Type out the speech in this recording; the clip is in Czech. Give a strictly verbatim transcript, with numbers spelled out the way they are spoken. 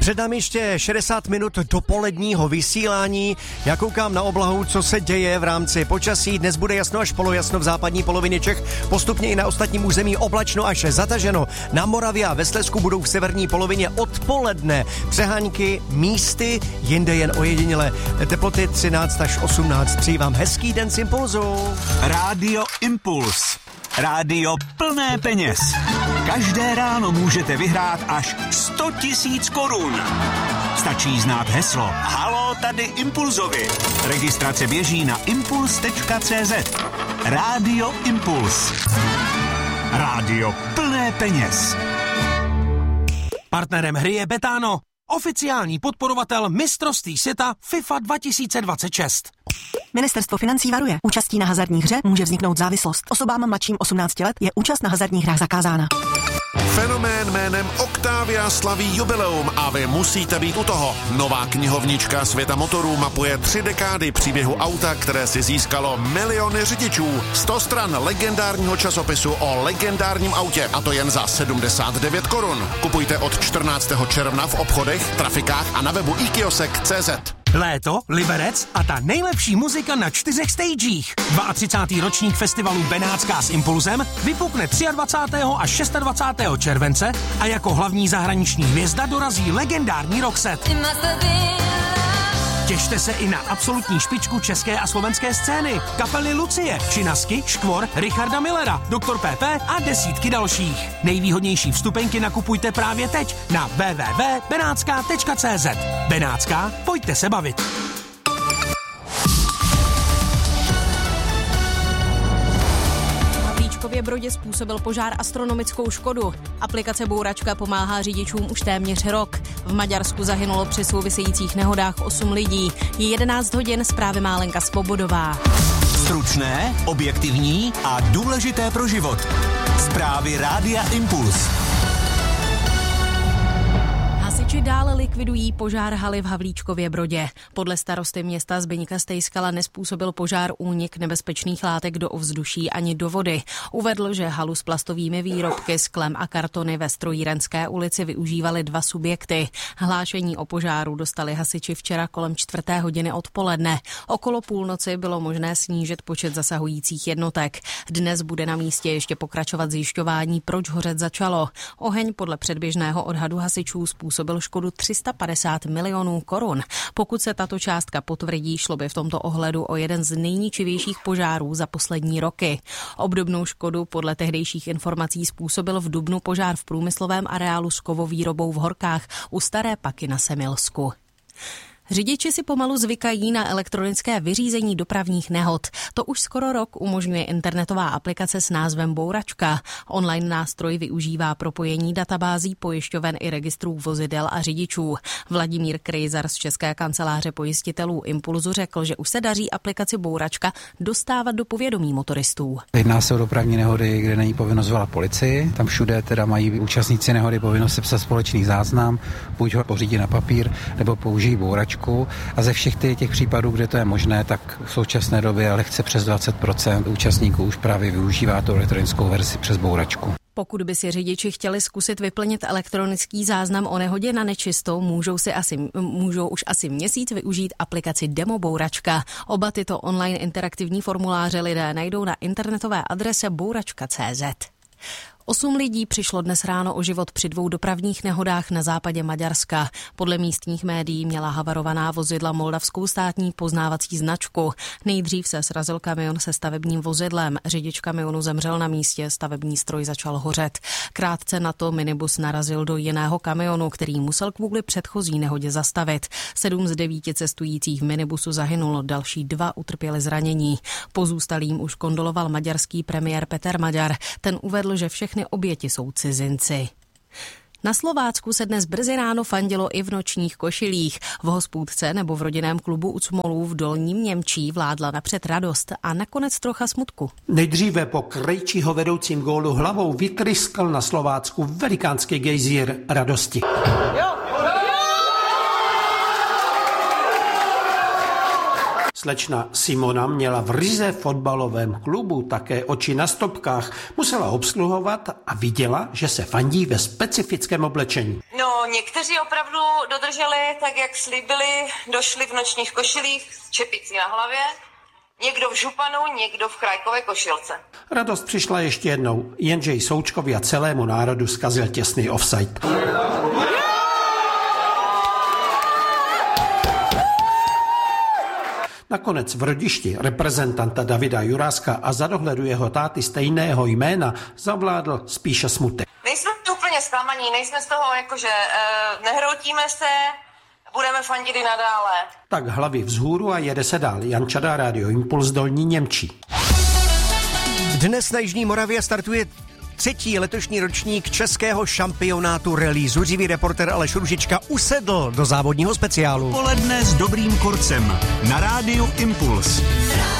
Před námi ještě šedesát minut dopoledního vysílání. Já koukám na oblahu, co se děje v rámci počasí. Dnes bude jasno až polojasno v západní polovině Čech. Postupně i na ostatním území oblačno až zataženo. Na Moravě a ve Slezsku budou v severní polovině odpoledne přehánky místy, jinde jen ojediněle. Teploty třináct až osmnáct. Přeji vám hezký den z Impulzu. Rádio Impuls. Rádio plné peněz. Každé ráno můžete vyhrát až sto tisíc korun. Stačí znát heslo Haló, tady Impulzovi. Registrace běží na impuls tečka cé zet. Rádio Impuls. Rádio plné peněz. Partnerem hry je Betano, oficiální podporovatel mistrovství světa FIFA dva tisíce dvacet šest. Ministerstvo financí varuje. Účastí na hazardní hře může vzniknout závislost. Osobám mladším osmnácti let je účast na hazardních hrách zakázána. Fenomén jménem Octavia slaví jubileum a vy musíte být u toho. Nová knihovnička světa motorů mapuje tři dekády příběhu auta, které si získalo miliony řidičů. sto stran legendárního časopisu o legendárním autě, a to jen za sedmdesát devět korun. Kupujte od čtrnáctého června v obchodech, trafikách a na webu ikiosek tečka cé zet. Léto, Liberec a ta nejlepší muzika na čtyřech stagech. třicátý druhý ročník festivalu Benátská s Impulzem vypukne dvacátého třetího až dvacátého šestého července a jako hlavní zahraniční hvězda dorazí legendární Roxette. Těšte se i na absolutní špičku české a slovenské scény. Kapely Lucie, Činasky, Škvor, Richarda Millera, doktor P P a desítky dalších. Nejvýhodnější vstupenky nakupujte právě teď na w w w tečka benátská tečka cé zet. Benátská, pojďte se bavit. V Brodě způsobil požár astronomickou škodu. Aplikace Bouračka pomáhá řidičům už téměř rok. V Maďarsku zahynulo při souvisejících nehodách osm lidí. Je jedenáct hodin, zprávy má Lenka Svobodová. Stručné, objektivní a důležité pro život. Zprávy Rádia Impuls. Hasiči dále likvidují požár haly v Havlíčkově Brodě. Podle starosty města Zbyňka Stejskala nezpůsobil požár únik nebezpečných látek do ovzduší ani do vody. Uvedl, že halu s plastovými výrobky, sklem a kartony ve Strojírenské ulici využívali dva subjekty. Hlášení o požáru dostali hasiči včera kolem čtvrté hodiny odpoledne. Okolo půlnoci bylo možné snížit počet zasahujících jednotek. Dnes bude na místě ještě pokračovat zjišťování, proč hořet začalo. Oheň podle předběžného odhadu hasičů způsobil škodu tři sta padesát milionů korun. Pokud se tato částka potvrdí, šlo by v tomto ohledu o jeden z nejničivějších požárů za poslední roky. Obdobnou škodu podle tehdejších informací způsobil v dubnu požár v průmyslovém areálu s kovovýrobou v Horkách u Staré Paky na Semilsku. Řidiči si pomalu zvykají na elektronické vyřízení dopravních nehod. To už skoro rok umožňuje internetová aplikace s názvem Bouračka. Online nástroj využívá propojení databází pojišťoven i registrů vozidel a řidičů. Vladimír Krejzar z České kanceláře pojistitelů Impulzu řekl, že už se daří aplikaci Bouračka dostávat do povědomí motoristů. Jedná se o dopravní nehody, kde není povinnost volat policii. Tam všude teda mají účastníci nehody povinnost sepsat společný záznam, buď ho pořídit na papír, nebo použijí Bouračku. A ze všech těch případů, kde to je možné, tak v současné době lehce přes dvacet procent účastníků už právě využívá tu elektronickou verzi přes Bouračku. Pokud by si řidiči chtěli zkusit vyplnit elektronický záznam o nehodě na nečisto, můžou, si asi, můžou už asi měsíc využít aplikaci Demo Bouračka. Oba tyto online interaktivní formuláře lidé najdou na internetové adrese bouračka tečka cé zet. Osm lidí přišlo dnes ráno o život při dvou dopravních nehodách na západě Maďarska. Podle místních médií měla havarovaná vozidla moldavskou státní poznávací značku. Nejdřív se srazil kamion se stavebním vozidlem. Řidič kamionu zemřel na místě, stavební stroj začal hořet. Krátce na to minibus narazil do jiného kamionu, který musel kvůli předchozí nehodě zastavit. Sedm z devíti cestujících v minibusu zahynulo, další dva utrpěli zranění. Pozůstalým už kondoloval maďarský premiér Peter Maďar. Ten uvedl, že všechny oběti jsou cizinci. Na Slovácku se dnes brzy ráno fandilo i v nočních košilích. V hospůdce nebo v rodinném klubu u Cmolů v Dolním Němčí vládla napřed radost a nakonec trocha smutku. Nejdříve po Krejčího vedoucím gólu hlavou vytryskl na Slovácku velikánský gejzír radosti. Jo. Slečna Simona měla v ryze fotbalovém klubu také oči na stopkách. Musela obsluhovat a viděla, že se fandí ve specifickém oblečení. No, někteří opravdu dodrželi tak, jak slíbili, došli v nočních košilích s čepicí na hlavě, někdo v županu, někdo v krajkové košilce. Radost přišla ještě jednou, jenže i Součkovi a celému národu zkazil těsný offside. Nakonec v rodišti reprezentanta Davida Juráska a za dohledu jeho táty stejného jména zavládl spíše smutek. Nejsme úplně zklamaní, nejsme z toho jakože e, nehroutíme se, budeme fandit i nadále. Tak hlavy vzhůru a jede se dál. Jan Čada, Rádio Impuls, Dolní Němčí. Dnes na Jižní Moravě startuje třetí letošní ročník českého šampionátu rally. Zuřivý reporter Aleš Růžička usedl do závodního speciálu. Poledne s dobrým korcem na Rádiu Impuls.